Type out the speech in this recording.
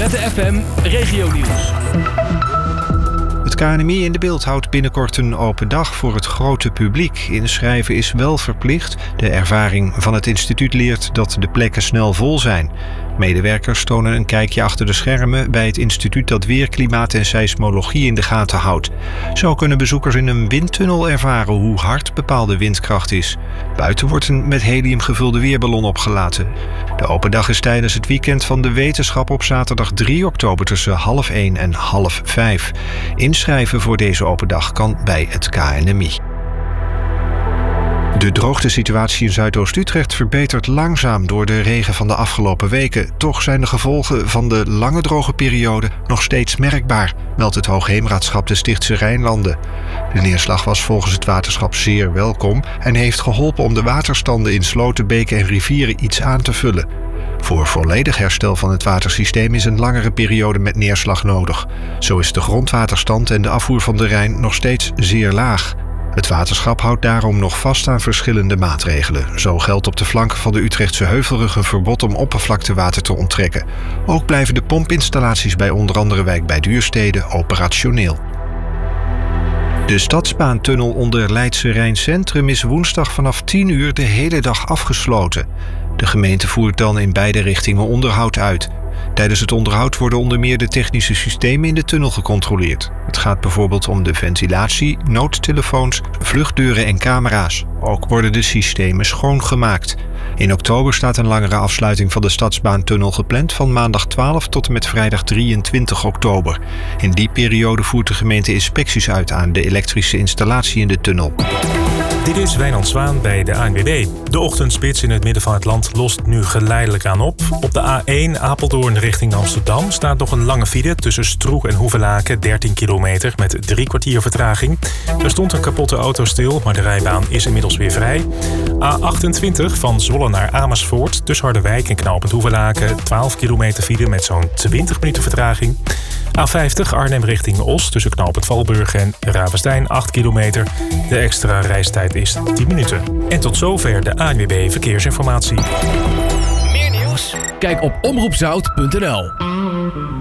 ZFM Regionieuws. Het KNMI in de Beeld houdt binnenkort een open dag voor het grote publiek. Inschrijven is wel verplicht. De ervaring van het instituut leert dat de plekken snel vol zijn. Medewerkers tonen een kijkje achter de schermen bij het instituut dat weer, klimaat en seismologie in de gaten houdt. Zo kunnen bezoekers in een windtunnel ervaren hoe hard bepaalde windkracht is. Buiten wordt een met helium gevulde weerballon opgelaten. De open dag is tijdens het weekend van de wetenschap op zaterdag 3 oktober tussen 4:30 en 4:30. Inschrijven voor deze open dag kan bij het KNMI. De droogtesituatie in Zuidoost-Utrecht verbetert langzaam door de regen van de afgelopen weken. Toch zijn de gevolgen van de lange droge periode nog steeds merkbaar, meldt het Hoogheemraadschap de Stichtse Rijnlanden. De neerslag was volgens het waterschap zeer welkom en heeft geholpen om de waterstanden in sloten, beken en rivieren iets aan te vullen. Voor volledig herstel van het watersysteem is een langere periode met neerslag nodig. Zo is de grondwaterstand en de afvoer van de Rijn nog steeds zeer laag. Het waterschap houdt daarom nog vast aan verschillende maatregelen. Zo geldt op de flanken van de Utrechtse Heuvelrug een verbod om oppervlaktewater te onttrekken. Ook blijven de pompinstallaties bij onder andere Wijk bij Duurstede operationeel. De stadsbaantunnel onder Leidse Rijn Centrum is woensdag vanaf 10 uur de hele dag afgesloten. De gemeente voert dan in beide richtingen onderhoud uit. Tijdens het onderhoud worden onder meer de technische systemen in de tunnel gecontroleerd. Het gaat bijvoorbeeld om de ventilatie, noodtelefoons, vluchtdeuren en camera's. Ook worden de systemen schoongemaakt. In oktober staat een langere afsluiting van de stadsbaantunnel gepland van maandag 12 tot en met vrijdag 23 oktober. In die periode voert de gemeente inspecties uit aan de elektrische installatie in de tunnel. Dit is Wijnand Zwaan bij de ANWB. De ochtendspits in het midden van het land lost nu geleidelijk aan op. Op de A1 Apeldoorn richting Amsterdam staat nog een lange file tussen Stroe en Hoevelaken, 13 kilometer met 3 kwartier vertraging. Er stond een kapotte auto stil, maar de rijbaan is inmiddels weer vrij. A28 van Zwolle naar Amersfoort tussen Harderwijk en knooppunt Hoevelaken, 12 kilometer file met zo'n 20 minuten vertraging. A50 Arnhem richting Os tussen knooppunt Valburg en Ravenstein, 8 kilometer. De extra reistijd is 10 minuten. En tot zover de ANWB Verkeersinformatie. Meer nieuws? Kijk op omroepzout.nl.